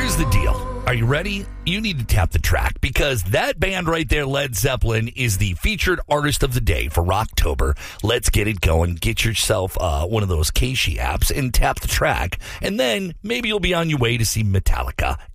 Here's the deal. Are you ready? You need to tap the track because that band right there, Led Zeppelin, is the featured artist of the day for Rocktober. Let's get it going. Get yourself one of those Keishi apps and tap the track. And then maybe you'll be on your way to see Metallica